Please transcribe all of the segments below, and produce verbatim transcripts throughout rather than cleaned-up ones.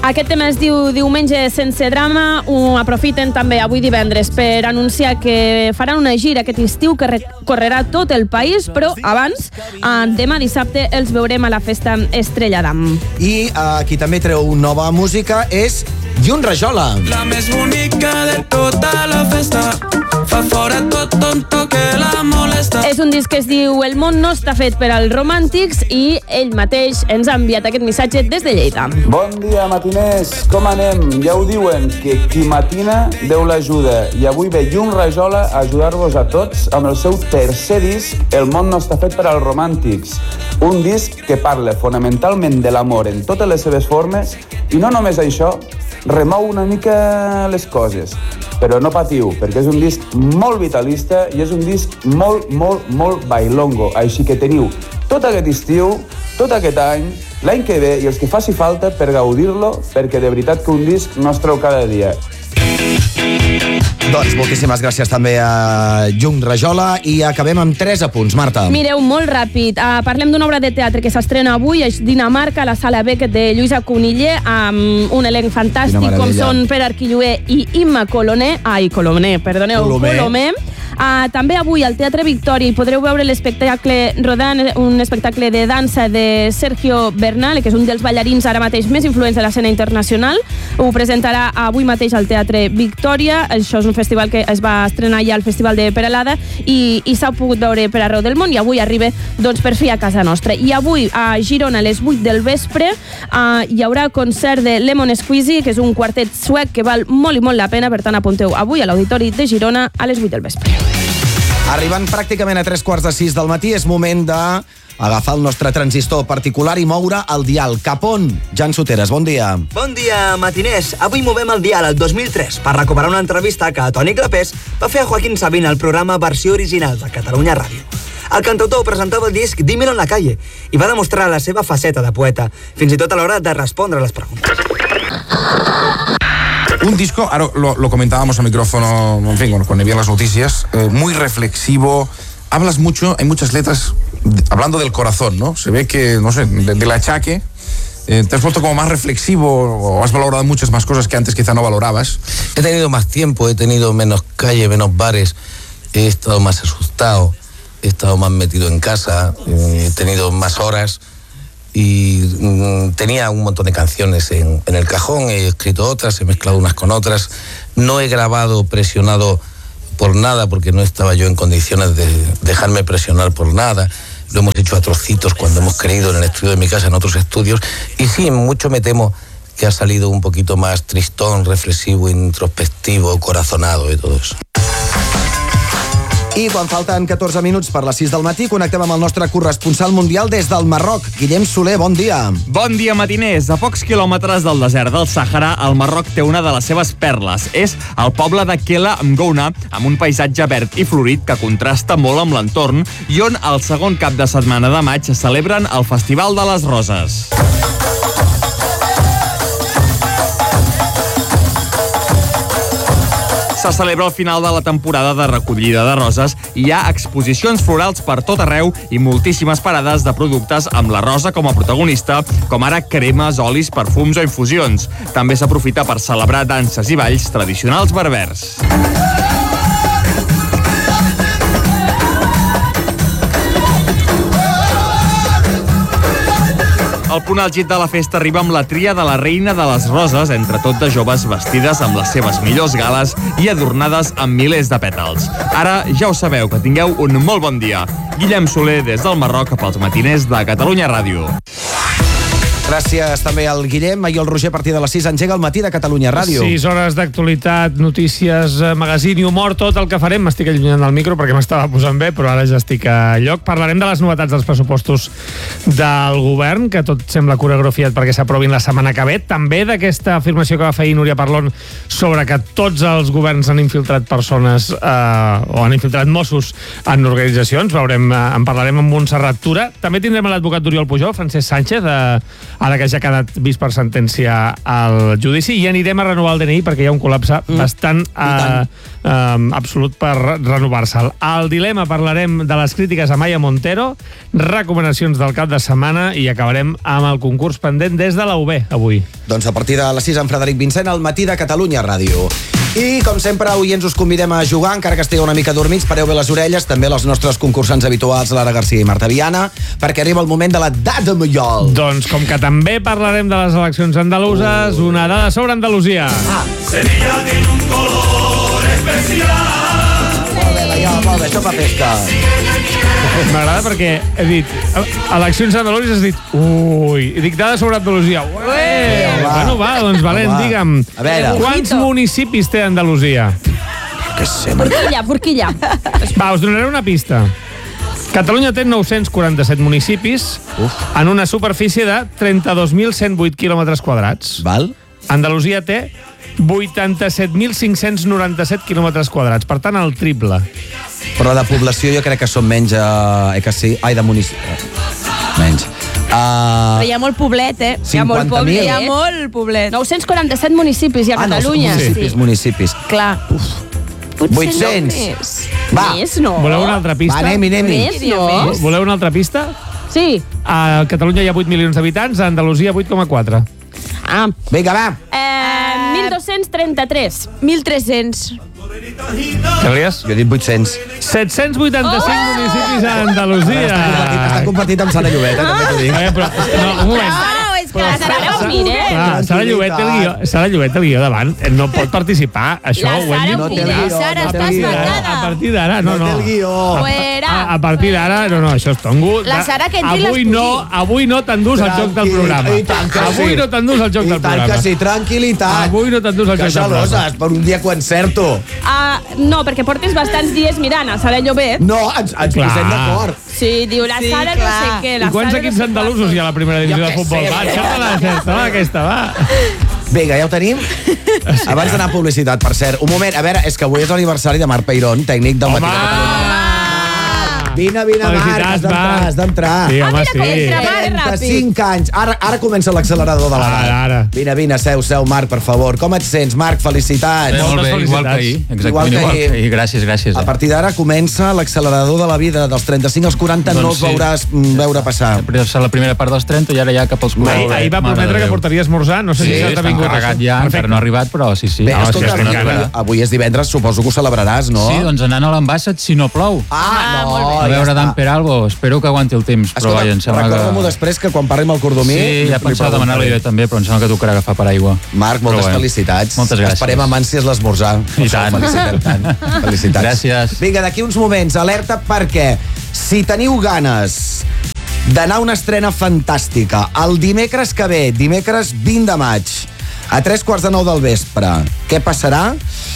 Aquest tema es diu Diumenge sense drama. Ho aprofiten també avui divendres per anunciar que faran una gira aquest estiu que recorrerà tot el país, però abans, demà dissabte, els veurem a la festa Estrella d'Am. I uh, qui també treu nova música és Jun Rajola. La més bonica de tota la festa, fa fora tot tonto que la molesta. És un disc que es diu El món no està fet per als romàntics i ell mateix ens ha enviat aquest missatge des de Lleida. Bon dia, matiners. Com anem? Ja ho diuen, que qui matina Déu l'ajuda. I avui ve Jun Rajola a ajudar-vos a tots amb el seu tercer disc, El món no està fet per als romàntics. Un disc que parla fonamentalment de l'amor en totes les seves formes i no només això, remou una mica les coses. Però no patiu, perquè és un disc molt vitalista i és un disc molt, molt, molt bailongo. Així que teniu tot aquest estiu, tot aquest any, l'any que ve i els que faci falta per gaudir-lo, perquè de veritat que un disc no es treu cada dia. Doncs moltíssimes gràcies també a Jun Rajola i acabem amb tres apunts. Marta. Mireu, molt ràpid. Uh, parlem d'una obra de teatre que s'estrena avui a Dinamarca, a la Sala Beckett de Lluïsa Coniller, amb un elenc fantàstic com són Pere Arquilloé i Imma Colomer. Ai, Colomer, perdoneu, Colomer. Colomer. Uh, també avui al Teatre Victòria hi podreu veure l'espectacle Rodant, un espectacle de dansa de Sergio Bernal, que és un dels ballarins ara mateix més influents de l'escena internacional. Ho presentarà avui mateix al Teatre Victòria. Això és un festival que es va estrenar ja al Festival de Peralada i, i s'ha pogut veure per arreu del món i avui arriba doncs, per fi a casa nostra. I avui a Girona a les vuit del vespre uh, hi haurà concert de Lemon Squeezy, que és un quartet suec que val molt i molt la pena, per tant apunteu avui a l'Auditori de Girona a les vuit del vespre. Arribant pràcticament a tres quarts de sis del matí, és moment d'agafar el nostre transistor particular i moure el dial. Cap on? Jan Soteres, bon dia. Bon dia, matiners. Avui movem el dial al dos mil tres per recuperar una entrevista que Toni Clapés va fer a Joaquín Sabina al programa Versió Original de Catalunya Ràdio. El cantautor presentava el disc Dímelo en la calle i va demostrar la seva faceta de poeta, fins i tot a l'hora de respondre a les preguntes. Un disco, ahora lo, lo comentábamos a micrófono, en fin, cuando, cuando vi las noticias, eh, muy reflexivo, hablas mucho, hay muchas letras de, hablando del corazón, ¿no? Se ve que, no sé, de, del achaque, eh, te has vuelto como más reflexivo o has valorado muchas más cosas que antes quizá no valorabas. He tenido más tiempo, he tenido menos calle, menos bares, he estado más asustado, he estado más metido en casa, he tenido más horas. Y mmm, tenía un montón de canciones en, en el cajón, he escrito otras, he mezclado unas con otras, no he grabado presionado por nada porque no estaba yo en condiciones de dejarme presionar por nada, lo hemos hecho a trocitos cuando hemos querido en el estudio de mi casa, en otros estudios, y sí, mucho me temo que ha salido un poquito más tristón, reflexivo, introspectivo, corazonado y todo eso. I quan falten catorze minuts per les sis del matí, connectem amb el nostre corresponsal mundial des del Marroc. Guillem Soler, bon dia. Bon dia, matiners. A pocs quilòmetres del desert del Sàhara, el Marroc té una de les seves perles. És el poble de Kela Mgouna, amb un paisatge verd i florit que contrasta molt amb l'entorn i on el segon cap de setmana de maig celebren el Festival de les Roses. Se celebra el final de la temporada de recollida de roses i hi ha exposicions florals per tot arreu i moltíssimes parades de productes amb la rosa com a protagonista, com ara cremes, olis, perfums o infusions. També s'aprofita per celebrar danses i balls tradicionals berbers. El punt àlgid de la festa arriba amb la tria de la reina de les roses, entre tot de joves vestides amb les seves millors gales i adornades amb milers de pètals. Ara ja ho sabeu, que tingueu un molt bon dia. Guillem Soler, des del Marroc, pels matiners de Catalunya Ràdio. Gràcies també al Guillem. I el Roger, a partir de les sis, engega el matí de Catalunya Ràdio. sis hores d'actualitat, notícies, magazín i humor, tot el que farem. M'estic allunyant del micro perquè m'estava posant bé, però ara ja estic a lloc. Parlarem de les novetats dels pressupostos del govern, que tot sembla coreografiat perquè s'aprovin la setmana que ve. També d'aquesta afirmació que va fer Núria Parlon sobre que tots els governs han infiltrat persones eh, o han infiltrat Mossos en organitzacions. Veurem, eh, en parlarem amb Montserrat Tura. També tindrem l'advocat d'Oriol Pujol, Francesc Sánchez, de ara que ja ha quedat vist per sentència al judici, i anirem a renovar el D N I perquè hi ha un col·lapse mm. bastant uh, uh, absolut per renovar-se'l. Al dilema parlarem de les crítiques a Maya Montero, recomanacions del cap de setmana i acabarem amb el concurs pendent des de la U B avui. Doncs a partir de les sis, en Frederic Vincent, al matí de Catalunya Ràdio. I, com sempre, avui ens us convidem a jugar, encara que estigueu una mica dormits, pareu bé les orelles, també les nostres concursants habituals, Lara Garcia i Marta Viana, perquè arriba el moment de la dada Mallol. Doncs, com que també parlarem de les eleccions andaluses, uh. una dada sobre Andalusia. Ah. Sevilla tiene un color especial. Molt bé, Mallol, molt bé, això fa festa. M'agrada perquè he dit eleccions andaluses, has dit ui, i dic dades sobre Andalusia. Ué! Bueno, va, doncs Valent, digue'm, a veure, quants municipis té Andalusia? Que sé, Forquilla, Forquilla. Va, us donaré una pista. Catalunya té nou-cents quaranta-set municipis Uf. en una superfície de trenta-dos mil cent vuit quilòmetres quadrats. Val? Andalusia té vuitanta-set mil cinc-cents noranta-set quilòmetres quadrats, per tant, el triple. Però de població jo crec que són menys... Eh, que sí? Ai, de municipi... Menys. Uh... Però hi ha molt poblet, eh? Hi ha molt poblet. Hi ha molt poblet. nou-cents quaranta-set municipis hi ha a Catalunya. Ah, no, municipis, sí. municipis. Clar. Uf. vuit-cents. No Va. més, no. Voleu una altra pista? Va, anem-hi, anem-hi. Més, no. Voleu una altra pista? Sí. A Catalunya hi ha vuit milions d'habitants, a Andalusia vuit coma quatre. Ah. Vinga, va. Eh, mil dos-cents trenta-tres. mil tres-cents. Què volies? Jo he dit vuit-cents. set-cents vuitanta-cinc oh! municipis a Andalusia. Està compartit amb Sara Llobet, eh, també t'ho dic. Eh, però, no, un moment. No, és que la Sara ho mira. Clar, Sara Llobet té el guió, Sara Llobet té el guió davant. No pot participar. Això La ho hem dit. Sara ho mira. Sara, estàs matada. A partir d'ara, no, no. No té el guió. Fuera. A, a partir d'ara, no, no, això és tongo. La Sara que entri avui l'escollir. no, avui no t'endús el joc del programa. I tant que sí. Avui no t'endús el joc del I tant programa. que sí, tranquil·litat. Avui no t'endús el joc Que del programa. geloses, per un dia que ho encerto. Uh, no, perquè portes bastants dies mirant a Sara Llobet. No, ens, ens Clar. posem d'acord. Sí, diu la Sí, Sara clar. no sé què. La I quants Sara equips no sé andalusos hi ha a la primera divisió Jo de què futbol? sé, Va, eh? encerta-la, encerta-la, aquesta, va. Vinga, ja ho tenim? Abans d'anar a publicitat, per cert. Un moment, a veure, és que avui és l'aniversari de Marc Peirón, tècnic del Matí de Catalunya. Vine, vine, Marc, has Felicitats, d'entrar, Marc. has d'entrar. Sí, home, mira com sí. entra, Marc. trenta-cinc anys. Ara, ara comença l'accelerador de l'edat. Ara, ara. Vine, vine, seu, seu, Marc, per favor. Com et sents, Marc? Felicitats. Molt bé, igual que ahir. Exactament igual que ahir. Gràcies, gràcies. A partir d'ara comença l'accelerador de la vida. Dels trenta-cinc als quaranta no els veuràs mm, veure passar. La primera part dels trenta i ara ja cap als quaranta. Ahir, ahir va prometre que portaria esmorzar, no sé Sí, si s'ha està vingut. encarregat ja, encara no ha arribat, però sí, sí. Bé, No, escolta, sí, avui, encara. avui és divendres, suposo que ho celebraràs, no? Sí, doncs anant a l'Ambassat si no plou. Ah, no, A ja veure està. Dan Peralbo, espero que aguanti el temps, però Escolta, vaja, em sembla recorda-m'ho que... després que quan parli amb el Cordomí... Sí, ja li pensava demanar-li jo també, però em sembla que tocarà agafar per aigua. Marc, moltes Però bé. felicitats. Moltes gràcies. Esperem amb ànsies l'esmorzar. I tant. Felicitem tant. Felicitats. Gràcies. Vinga, d'aquí uns moments, alerta perquè si teniu ganes d'anar a una estrena fantàstica el dimecres que ve, dimecres vint de maig, a tres quarts de nou del vespre, què passarà?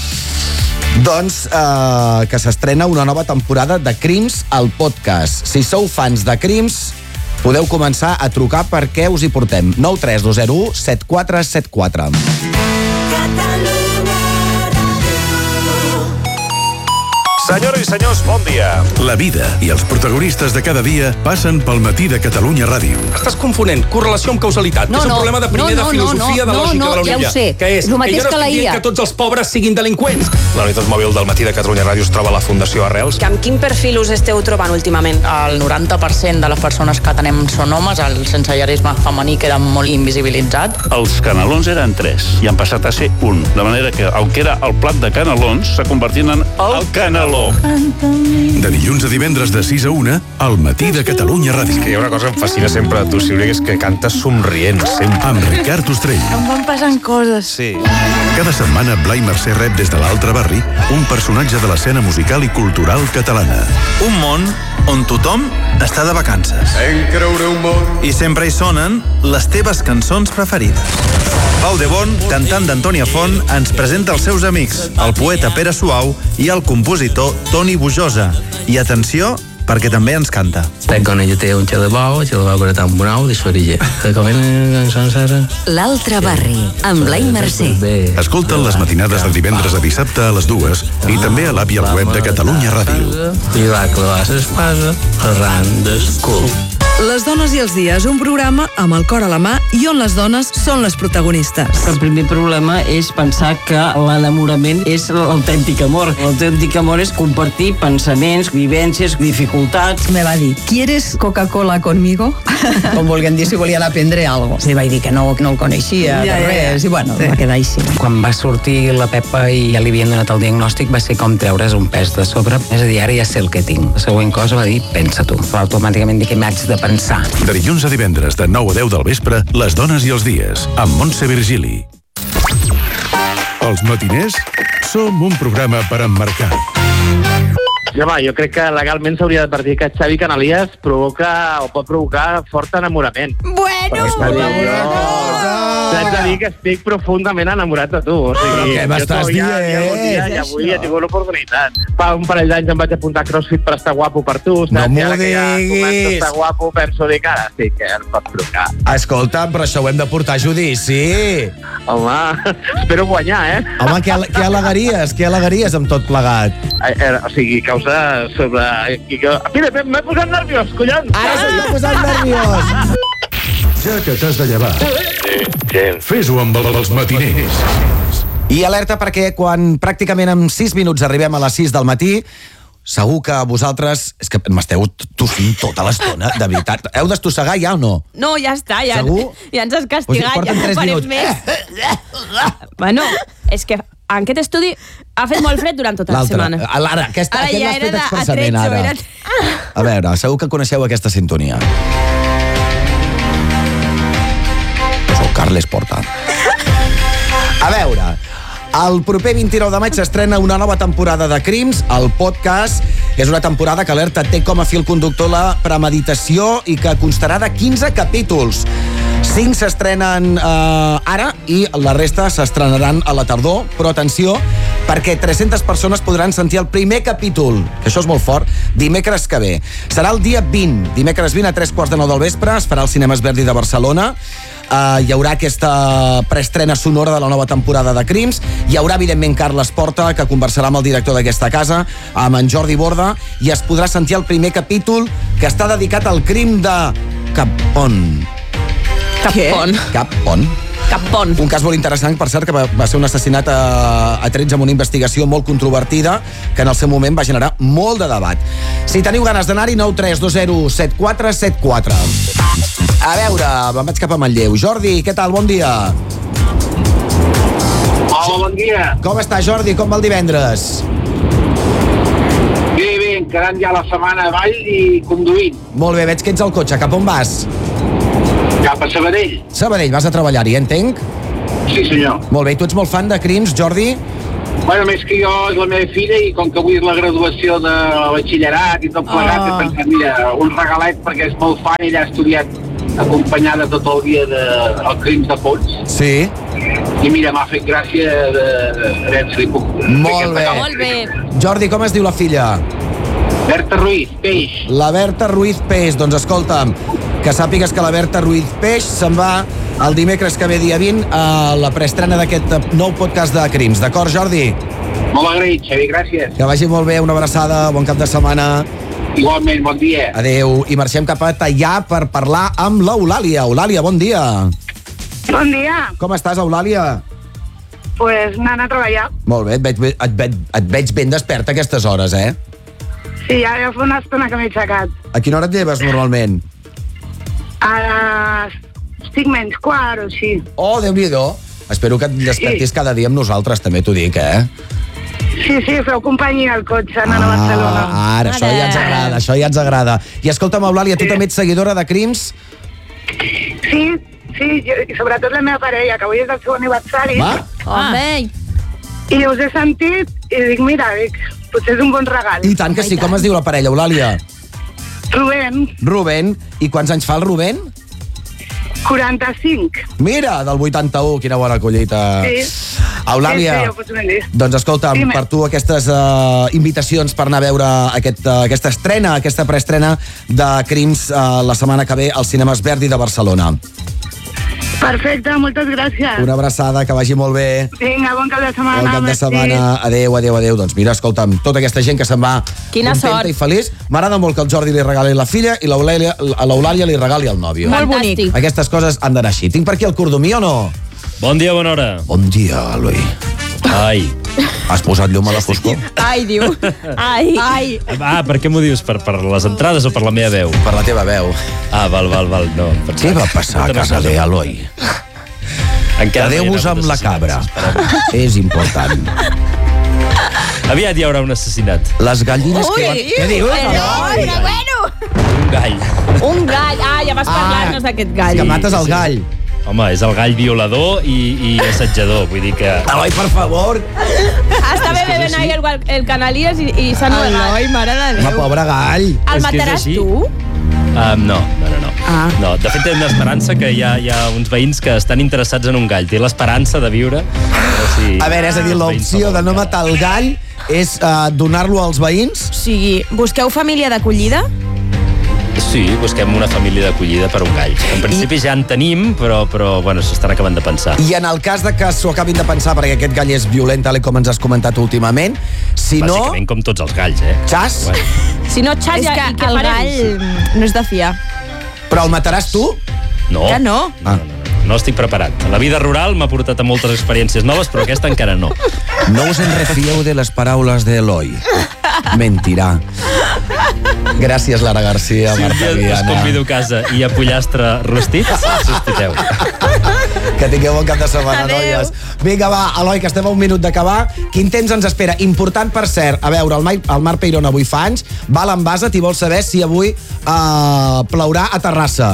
Doncs eh, que s'estrena una nova temporada de Crims al podcast. Si sou fans de Crims, podeu començar a trucar perquè us hi portem. nou tres dos zero u set quatre set quatre. Senyores i senyors, bon dia. La vida i els protagonistes de cada dia passen pel matí de Catalunya Ràdio. Estàs confonent correlació amb causalitat, No, que és un no, problema de primer no, no, de filosofia no, de no, lògica no, de la ja ho Unilla. sé. Que és, És el mateix que jo no que la estic I A. dient que tots els pobres siguin delinqüents. La unitat mòbil del matí de Catalunya Ràdio es troba a la Fundació Arrels. Amb quin perfil us esteu trobant últimament? El noranta per cent de les persones que tenem són homes, el sensellarisme femení queda molt invisibilitzat. Els canelons eren tres i han passat a ser un. De manera que, aunque era el plat de canelons, s'ha convertit en el caneló. De dilluns a divendres de sis a una, al matí de Catalunya Ràdio. Que hi ha una cosa que em fascina sempre de tu, Sílvia, que és que cantes somrient, sempre. Amb Ricard Ostrell. Em van passant coses. Sí. Cada setmana, Blai Mercè rep des de l'altre barri un personatge de l'escena musical i cultural catalana. Un món on tothom està de vacances. En creure un món. I sempre hi sonen les teves cançons preferides. Pau de Bon, cantant d'Antònia Font, ens presenta els seus amics, el poeta Pere Suau i el compositor Toni Bujosa. I atenció, perquè també ens canta. Quan ella té un xer de bou, el xer de bou que era tan bonau, de sorilla. Que com eren cançons... L'altre barri, amb Blai Mercè. Escolta les matinades de divendres a dissabte a les dues i també a l'app i al web de Catalunya Ràdio. I va clavar l'espasa arran del cul. Les dones i els dies, un programa amb el cor a la mà i on les dones són les protagonistes. El primer problema és pensar que l'enamorament és l'autèntic amor. L'autèntic amor és compartir pensaments, vivències, dificultats. Me va dir, ¿quieres Coca-Cola conmigo? Com volguem dir, si volien aprendre alguna cosa. Sí, vaig dir que no, no el coneixia, ja, de res, ja, ja. I bueno, sí. Va quedar així. Quan va sortir la Pepa i ja li havien donat el diagnòstic, va ser com treure's un pes de sobre. És a dir, ara ja sé el que tinc. La següent cosa va dir, pensa tu. Però automàticament dic que m'haig de pensar. De dilluns a divendres, de nou a deu del vespre, Les dones i els dies, amb Montse Virgili. Els matiners som un programa per emmarcar. Sí, home, jo crec que legalment s'hauria d'advertir que Xavi Canalies provoca o pot provocar fort enamorament. Bueno! T'haig de dir que estic profundament enamorat de tu. O sigui, però què m'estàs dient? Ja, ja, dia, ja avui he tingut l'oportunitat. Fa un parell d'anys em vaig apuntar a CrossFit per estar guapo per tu. No m'ho ja diguis! començo a estar guapo, penso dir que ara sí que em pots trucar. Escolta'm, però això ho hem de portar a judici. Home, espero guanyar, eh? Home, què, què al·legaries? Què al·legaries amb tot plegat? Eh, eh, o sigui, causa sobre... Mira, m'he posat nerviós, collons! Ara s'està posant nerviós! Ja que t'has de llevar, fes-ho amb els matiners. I alerta perquè quan pràcticament en sis minuts arribem a les sis del matí, segur que vosaltres... És que m'esteu tossint tota l'estona, de veritat. Heu d'estossegar ja o no? No, ja està, ja, Segur? ja ens has castigat, Pues ja no tres farem minuts. més. Bueno, és que en aquest estudi ha fet molt fred durant tota la setmana. L'ara, aquesta, Ara aquest ja l'has era fet de expressament, atrecho, ara. era... A veure, segur que coneixeu aquesta sintonia. Sou Carles Porta. A veure, el proper vint-i-nou de maig s'estrena una nova temporada de Crims, el podcast. És una temporada que Alerta té com a fil conductor la premeditació i que constarà de quinze capítols. cinc s'estrenen eh, ara i la resta s'estrenaran a la tardor, però atenció, perquè tres-centes persones podran sentir el primer capítol, que això és molt fort, dimecres que ve. Serà el dia vint, dimecres vint a tres quarts de nou del vespre, es farà al Cinemes Verdi de Barcelona. Uh, hi haurà aquesta preestrena sonora de la nova temporada de Crims. Hi haurà, evidentment, Carles Porta, que conversarà amb el director d'aquesta casa, amb en Jordi Borda, i es podrà sentir el primer capítol que està dedicat al crim de Capon. Capon. Capon. Capon. Un cas molt interessant, per cert, que va, va ser un assassinat a, a trets amb una investigació molt controvertida, que en el seu moment va generar molt de debat. Si teniu ganes d'anar-hi, nou tres dos zero set quatre set quatre. A veure, me'n vaig cap a Manlleu. Jordi, què tal? Bon dia. Hola, bon dia. Com està, Jordi? Com va el divendres? Bé, bé, encarant ja la setmana a Vall i conduint. Molt bé, veig que ets al cotxe. Cap on vas? Cap a Sabadell. Sabadell, vas a treballar-hi, entenc? Sí, senyor. Molt bé, i tu ets molt fan de Crims, Jordi? Bueno, més que jo és la meva filla i com que avui és la graduació de batxillerat i tot plegat, oh. he pensat, mira, un regalet perquè és molt fan i ella ha estudiat acompanyada tot el dia de, el Crims de Pons. Sí. I mira, m'ha fet gràcia de, de, de, de, de puc molt bé. Molt bé. Jordi, com es diu la filla? Berta Ruiz, Peix. La Berta Ruiz Peix. Doncs escolta'm, que sàpigues que la Berta Ruiz Peix se'n va el dimecres que ve, dia vint, a la preestrena d'aquest nou podcast de Crims. D'acord, Jordi? Molt agraït, Xavi, gràcies. Que vagi molt bé, una abraçada, bon cap de setmana. Igualment, bon dia. Adéu. I marxem cap a Teià per parlar amb l'Eulàlia. Eulàlia, bon dia. Bon dia. Com estàs, Eulàlia? Pues anant a treballar. Molt bé, et veig, et veig, et veig ben desperta a aquestes hores, eh? Sí, ja, ja fa una estona que m'he aixecat. A quina hora et lleves normalment? A les cinc menys quart o així. Oh, Déu-n'hi-do. Espero que et despertis sí. cada dia amb nosaltres, també t'ho dic, eh? Sí, sí, feu companyia al cotxe anant ah, a Barcelona. Ara, això ja ens agrada, això ja ens agrada. I escolta'm, Eulàlia, sí. tu també ets seguidora de Crims? Sí, sí, jo, i sobretot la meva parella, que avui és el seu aniversari. Va? Home! I us he sentit i dic, mira, dic, potser és un bon regal. I tant que sí, com es diu la parella, Eulàlia? Rubén. Rubén. I quants anys fa el Rubén? quaranta-cinc. Mira, del vuitanta-u, quina bona collita. Sí. Eulàlia, sí, sí, doncs escolta'm, Dime. per tu aquestes uh, invitacions per anar a veure aquest, uh, aquesta estrena, aquesta preestrena de Crims uh, la setmana que ve als Cinemes Verdi de Barcelona. Perfecte, moltes gràcies. Una abraçada, que vagi molt bé. Vinga, bon cap de setmana. Bon cap de merci. setmana. Adéu, adéu, adéu. Doncs mira, escolta'm, tota aquesta gent que se'n va Quina contenta sort. i feliç. M'agrada molt que el Jordi li regali la filla i l'Eulàlia a l'Eulàlia li regali el nòvio. Molt bonic. Aquestes coses han d'anar així. Tinc per aquí el cordomí o no? Bon dia, bona hora. Bon dia, Eloi. Ai. Has posat llum a la foscor? Ai, diu. Ai. Ai. Ah, per què m'ho dius? Per, per les entrades o per la meva veu? Per la teva veu. Ah, val, val, val. No, Què va passar a casa d'Eloi? Quedeu-vos amb la cabra. És important. Aviat hi haurà un assassinat. Les gallines que van... Què dius? Eloi, però bueno. Un gall. Un gall. Ah, ja vas parlar-nos d'aquest gall. Que mates el gall. Home, és el gall violador i, i assetjador, vull dir que... Eloi, per favor. Estava bevent ahí el, el Canalies i, i s'ha novegat. Eloi, mare de Home, pobre gall. El mataràs tu? Um, no, no, no. no. Ah. no. De fet, tenen esperança que hi ha, hi ha uns veïns que estan interessats en un gall. Té l'esperança de viure. Si... A veure, és a dir, l'opció de no matar el gall és uh, donar-lo als veïns? O sigui, busqueu família d'acollida? Sí, busquem una família d'acollida per un gall. En principi ja en tenim, però, però bueno, s'estan acabant de pensar. I en el cas de que s'ho acabin de pensar, perquè aquest gall és violent, tal com ens has comentat últimament, si no... Bàsicament com tots els galls, eh? Xas? Bueno. Si no xas, És ja, que i què el farem? gall no és de fiar. Però el mataràs tu? No. Que no? Ah. No, no, no, no estic preparat. La vida rural m'ha portat a moltes experiències noves, però aquesta encara no. No us en refieu de les paraules d'Eloi. Mentirà. Gràcies, Lara Garcia, Si un Marta dia us Viana. convido a casa i a pollastre rostit, sospiteu. Que tingueu bon cap de setmana, noies. Vinga, va, Eloi, que estem a un minut d'acabar. Quin temps ens espera? Important, per cert, a veure, el, Mar, el Marc Peirón avui fa anys, va a l'Envasa, i vol saber si avui uh, plourà a Terrassa.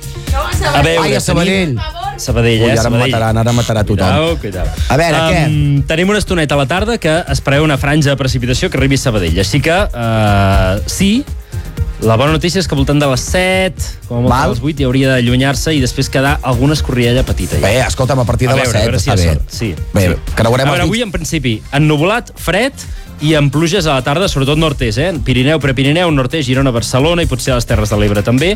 A veure, Ai, a Sabadell. Sabadell, Ui, eh? ara em Sabadell. mataran, ara matarà tothom. Cuidao, cuidao. A veure, què? Um, tenim una estoneta a la tarda que es preveu una franja de precipitació que arribi a Sabadell. Així que, uh, sí, la bona notícia és que voltant de les set, com a molt a les vuit, hi hauria d'allunyar-se i després quedar alguna escorrialla petita. Ja. Bé, escolta'm, a partir de a les veure, set a veure si està hi ha bé. sort. Sí, Bé, sí. creuarem a veure, el dit. avui, en principi, ennuvolat, fred i amb pluges a la tarda, sobretot nord-est, eh? Pirineu, Prepirineu, nord-est, Girona, Barcelona i potser a les Terres de l'Ebre també.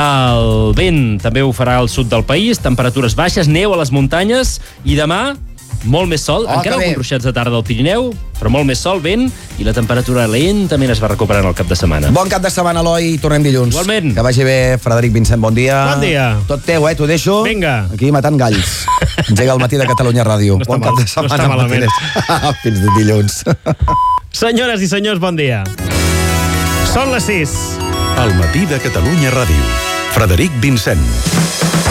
El vent també ho farà al sud del país, temperatures baixes, neu a les muntanyes i demà molt més sol, Oh, encara que bé. alguns ruixats de tarda al Pirineu, però molt més sol, vent, i la temperatura lentament es va recuperant al cap de setmana. Bon cap de setmana, Eloi, i tornem dilluns. Igualment. Que vagi bé, Frederic Vincent, bon dia. Bon dia. Tot teu, eh, t'ho deixo. Vinga. Aquí matant galls. Engega el matí de Catalunya Ràdio. No està bon mal, cap de no està setmana, malament. matiners. Fins de dilluns. Senyores i senyors, bon dia. Són les sis. El matí de Catalunya Ràdio. Frederic Vincent.